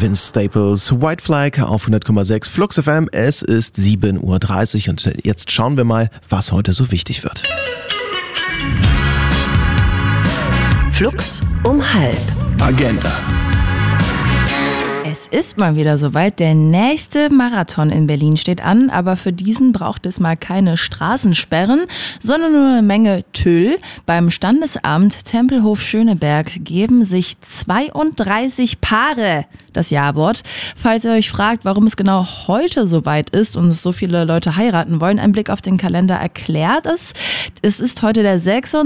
Vince Staples, White Flag auf 100,6 Flux FM. Es ist 7:30 Uhr und jetzt schauen wir mal, was heute so wichtig wird. Flux um 12:30. Agenda. Es ist mal wieder soweit. Der nächste Marathon in Berlin steht an, aber für diesen braucht es mal keine Straßensperren, sondern nur eine Menge Tüll. Beim Standesamt Tempelhof Schöneberg geben sich 32 Paare das Ja-Wort. Falls ihr euch fragt, warum es genau heute soweit ist und es so viele Leute heiraten wollen, ein Blick auf den Kalender erklärt es. Es ist heute der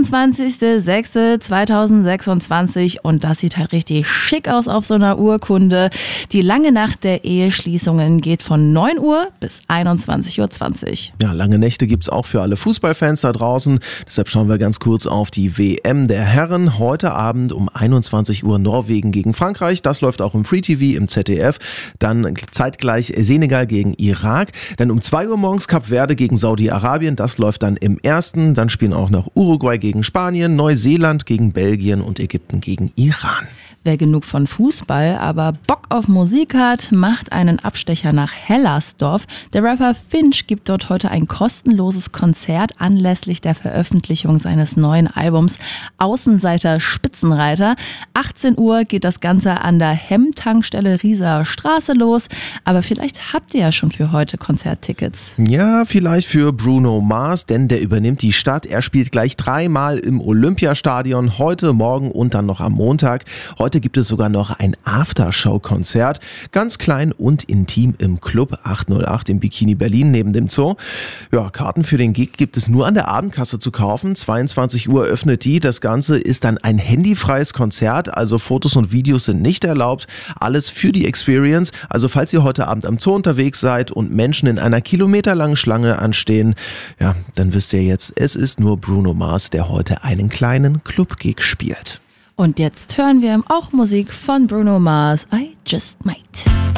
26.06.2026 und das sieht halt richtig schick aus auf so einer Urkunde. Die lange Nacht der Eheschließungen geht von 9 Uhr bis 21:20 Uhr. Ja, lange Nächte gibt's auch für alle Fußballfans da draußen. Deshalb schauen wir ganz kurz auf die WM der Herren. Heute Abend um 21 Uhr Norwegen gegen Frankreich. Das läuft auch im Free TV im ZDF. Dann zeitgleich Senegal gegen Irak. Dann um 2 Uhr morgens Kap Verde gegen Saudi-Arabien. Das läuft dann im ersten. Dann spielen auch noch Uruguay gegen Spanien, Neuseeland gegen Belgien und Ägypten gegen Iran. Wer genug von Fußball, aber Bock auf Musik hat, macht einen Abstecher nach Hellersdorf. Der Rapper Finch gibt dort heute ein kostenloses Konzert anlässlich der Veröffentlichung seines neuen Albums Außenseiter Spitzenreiter. 18 Uhr geht das Ganze an der Hemmtankstelle Rieser Straße los. Aber vielleicht habt ihr ja schon für heute Konzerttickets. Ja, vielleicht für Bruno Mars, denn der übernimmt die Stadt. Er spielt gleich 3-mal im Olympiastadion, heute, morgen und dann noch am Montag. Heute gibt es sogar noch ein Aftershow-Konzert, ganz klein und intim im Club 808 im Bikini Berlin neben dem Zoo. Ja, Karten für den Gig gibt es nur an der Abendkasse zu kaufen. 22 Uhr öffnet die. Das Ganze ist dann ein handyfreies Konzert, also Fotos und Videos sind nicht erlaubt. Alles für die Experience. Also falls ihr heute Abend am Zoo unterwegs seid und Menschen in einer kilometerlangen Schlange anstehen, ja, dann wisst ihr jetzt, es ist nur Bruno Mars, der heute einen kleinen Club-Gig spielt. Und jetzt hören wir auch Musik von Bruno Mars, I Just Might.